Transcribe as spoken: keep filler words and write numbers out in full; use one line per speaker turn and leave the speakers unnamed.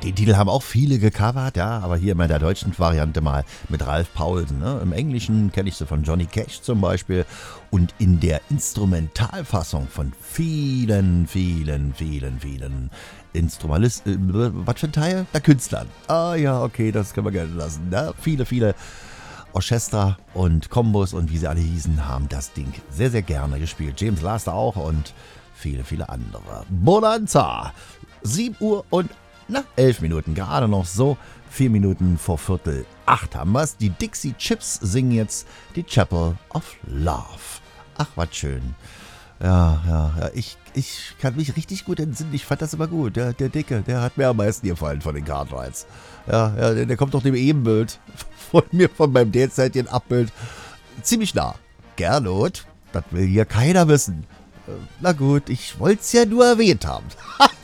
Den Titel haben auch viele gecovert, ja, aber hier in der deutschen Variante mal mit Ralph Paulsen. Ne? Im Englischen kenne ich sie von Johnny Cash zum Beispiel und in der Instrumentalfassung von vielen, vielen, vielen, vielen Instrumentalisten, äh, was für ein Teil? Der Künstlern. Ah ja, okay, das können wir gerne lassen. Ne? Viele, viele Orchester und Kombos und wie sie alle hießen, haben das Ding sehr, sehr gerne gespielt. James Laster auch und viele, viele andere. Bonanza, sieben Uhr und na, elf Minuten, gerade noch so. Vier Minuten vor Viertel acht haben wir's. Die Dixie Chips singen jetzt die Chapel of Love. Ach, was schön. Ja, ja, ja. Ich, ich kann mich richtig gut entsinnen. Ich fand das immer gut. Der, der Dicke, der hat mir am meisten gefallen von den Cartwrights. Ja, ja, der, der kommt doch dem Ebenbild von mir, von meinem derzeitigen Abbild, ziemlich nah. Gernot, das will hier keiner wissen. Na gut, ich wollte es ja nur erwähnt haben.